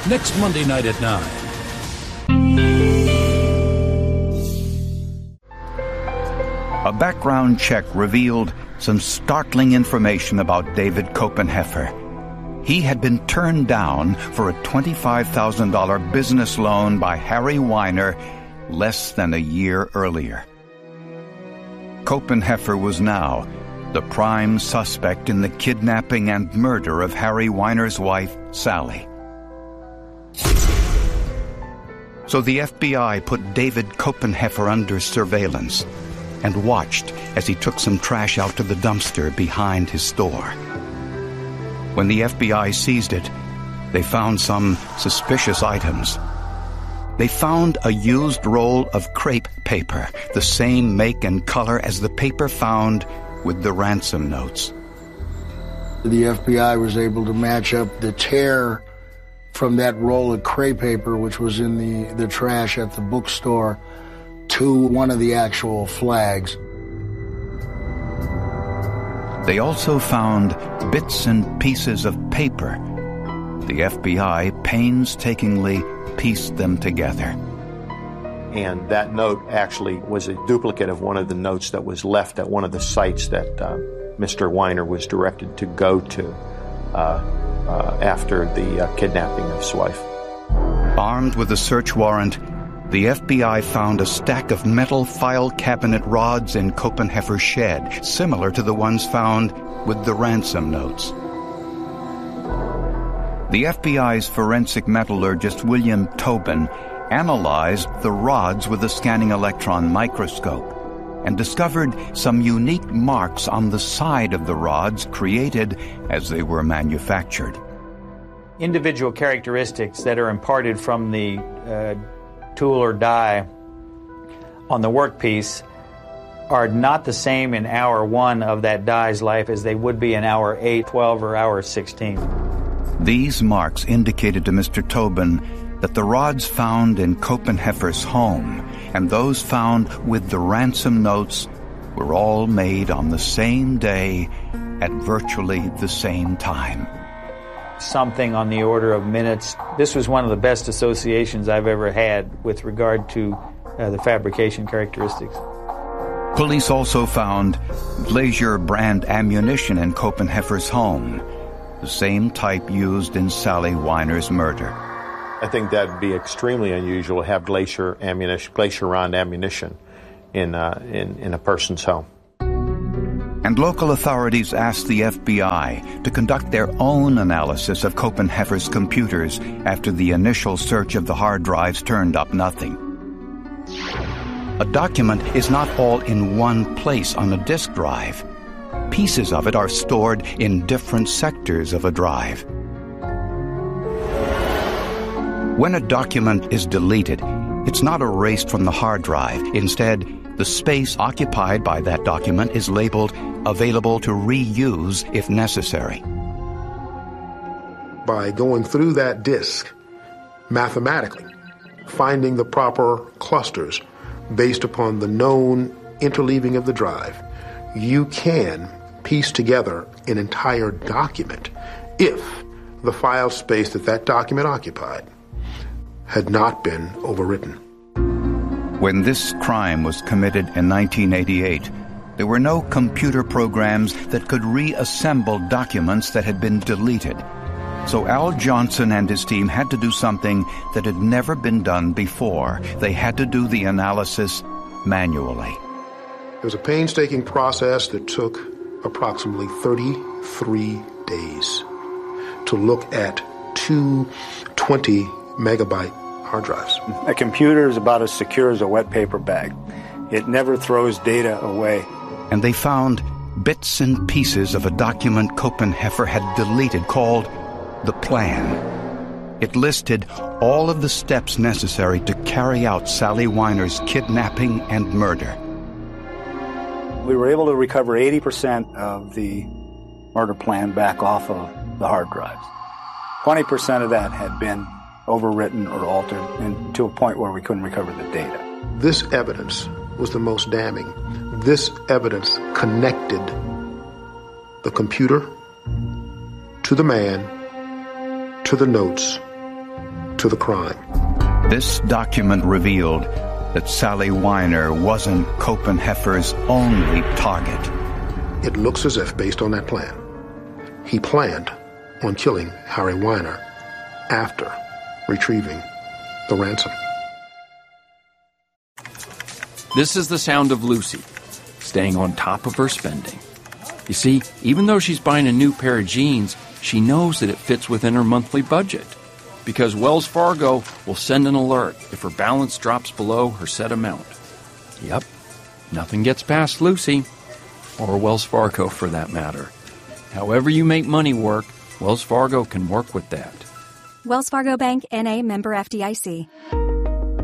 next Monday night at 9. A background check revealed some startling information about David Koppenheffer. He had been turned down for a $25,000 business loan by Harry Weiner less than a year earlier. Koppenheffer was now the prime suspect in the kidnapping and murder of Harry Weiner's wife, Sally. So the FBI put David Koppenheffer under surveillance and watched as he took some trash out to the dumpster behind his store. When the FBI seized it, they found some suspicious items. They found a used roll of crepe paper, the same make and color as the paper found with the ransom notes. The FBI was able to match up the tear from that roll of crepe paper, which was in the trash at the bookstore, to one of the actual flags. They also found bits and pieces of paper. The FBI painstakingly pieced them together. And that note actually was a duplicate of one of the notes that was left at one of the sites that Mr. Weiner was directed to go to after the kidnapping of his wife. Armed with a search warrant, the FBI found a stack of metal file cabinet rods in Koppenheffer's shed, similar to the ones found with the ransom notes. The FBI's forensic metallurgist William Tobin analyzed the rods with a scanning electron microscope and discovered some unique marks on the side of the rods created as they were manufactured. Individual characteristics that are imparted from the tool or die on the workpiece are not the same in hour 1 of that die's life as they would be in hour 8, 12, or hour 16. These marks indicated to Mr. Tobin that the rods found in Koppenheffer's home and those found with the ransom notes were all made on the same day at virtually the same time. Something on the order of minutes. This was one of the best associations I've ever had with regard to the fabrication characteristics. Police also found Glacier brand ammunition in Koppenheffer's home, the same type used in Sally Weiner's murder. I think that would be extremely unusual to have Glacier round ammunition in a person's home. And local authorities asked the FBI to conduct their own analysis of Koppenheffer's computers after the initial search of the hard drives turned up nothing. A document is not all in one place on a disk drive. Pieces of it are stored in different sectors of a drive. When a document is deleted, it's not erased from the hard drive. Instead, the space occupied by that document is labeled available to reuse if necessary. By going through that disk, mathematically, finding the proper clusters based upon the known interleaving of the drive, you can piece together an entire document if the file space that document occupied had not been overwritten. When this crime was committed in 1988, there were no computer programs that could reassemble documents that had been deleted. So Al Johnson and his team had to do something that had never been done before. They had to do the analysis manually. It was a painstaking process that took approximately 33 days to look at two 20-megabyte hard drives. A computer is about as secure as a wet paper bag. It never throws data away. And they found bits and pieces of a document Koppenheffer had deleted called The Plan. It listed all of the steps necessary to carry out Sally Weiner's kidnapping and murder. We were able to recover 80% of the murder plan back off of the hard drives. 20% of that had been overwritten or altered, and to a point where we couldn't recover the data. This evidence was the most damning. This evidence connected the computer to the man, to the notes, to the crime. This document revealed that Sally Weiner wasn't Copenheffer's only target. It looks as if, based on that plan, he planned on killing Harry Weiner after retrieving the ransom. This is the sound of Lucy, staying on top of her spending. You see, even though she's buying a new pair of jeans, she knows that it fits within her monthly budget, because Wells Fargo will send an alert if her balance drops below her set amount. Yep, nothing gets past Lucy, or Wells Fargo for that matter. However you make money work, Wells Fargo can work with that. Wells Fargo Bank, N.A., member FDIC.